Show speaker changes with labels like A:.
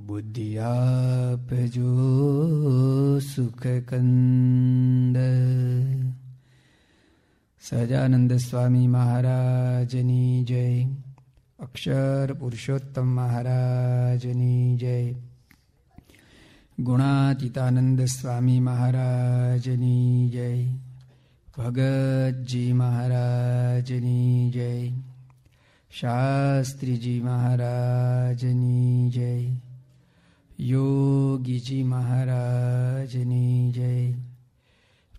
A: બુદ્ધિ આપજો સુખ કંદ. સહજાનંદ સ્વામી મહારાજની જય. અક્ષર પુરુષોત્તમ મહારાજની જય. ગુણાતીતાનંદ સ્વામી મહારાજની જય. ભગતજી મહારાજની જય. શાસ્ત્રીજી મહારાજની જય. યોગીજી મહારાજની જય.